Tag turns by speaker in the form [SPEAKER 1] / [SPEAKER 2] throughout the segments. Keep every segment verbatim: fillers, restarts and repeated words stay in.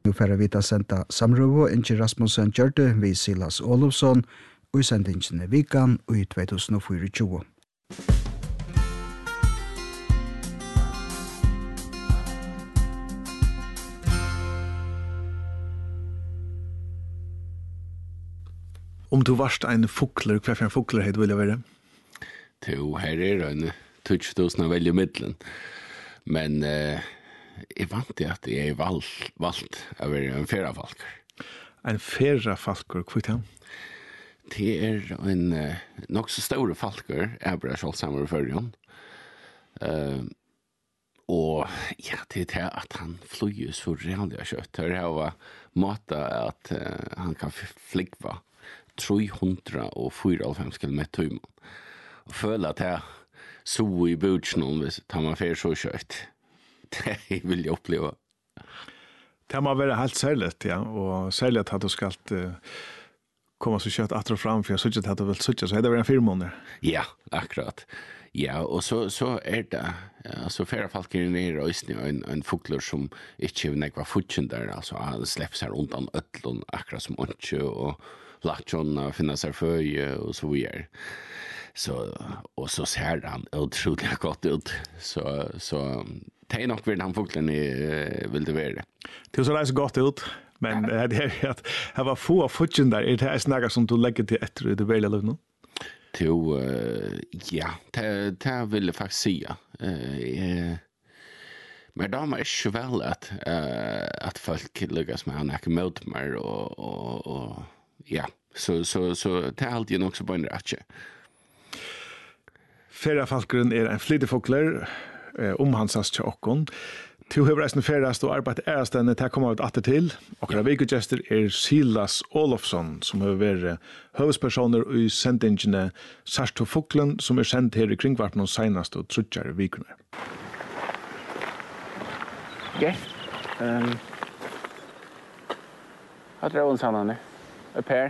[SPEAKER 1] Nu får vi ta senda samrøvo Inge Rasmussen Gjørte vi Silas Olofsson og i sendingen i Vikan og i tjueogfire tjue.
[SPEAKER 2] Om du varst en fukler, hva for en fukler heit vil jeg være?
[SPEAKER 3] Jo, her er en tusen tusen av veldig middelen. Men eh, jeg vant til at jeg er valgt, valgt å være en ferafalker.
[SPEAKER 2] En ferafalker, hva er det?
[SPEAKER 3] Det er en eh, nok så store falker, jeg bare selv sammen i førjen. Uh, og ja, det er det at han flyger så reallig kjøtt. Det er jo måte at uh, han kan flikva tre hundre og fem kilometer i timen. Og føle at jeg så i budsjen hvis man fer så kjøtt. Det vil jeg oppleve.
[SPEAKER 2] Det må være helt særlig, ja. Og særlig at du skal uh, komme så kjøtt at og fram, for jeg synes ikke at du vil sitte, så er det vel en fire måneder.
[SPEAKER 3] Ja, akkurat. Ja, og så, så er det, altså ferafalker er også en, en fugler som ikke vil nekva futsen der, altså han slipper seg undan øtlån, akkurat som åndsjø, og latjon og finna seg føje, og så videre. Så, og så ser han utrolig godt ut, så, så det er nok vel han fuglen jeg vil det være.
[SPEAKER 2] Det ser så godt ut, men ja. Det er at det var få av futsen der, er det snakker som du legger til etter i det veldige liv nå?
[SPEAKER 3] Til, uh, ja, det, det vil jeg faktisk si. Uh, jeg, men da er ikke vel at, uh, at folk lykkes med han ikke møte meg, og, og, og ja, så, så, så det er alltid nok så på en rett.
[SPEAKER 2] Ferafalkeren er en flytefogler, eh, omhansast til okkon. Til høyreisen ferast og arbeid ærestene til å komme ut atter til. Okra vikegester er Silas Olofsson, som har vært høvespersoner i sendingene Sarto Fuglen, som er sendt her i kringvarten og senest og trutjare vikene.
[SPEAKER 3] Ok. Um, Hva tror hun sann, Anne? Up her.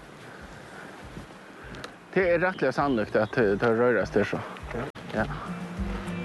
[SPEAKER 3] Det er rettelig sannolikt at det røres det så. Ja.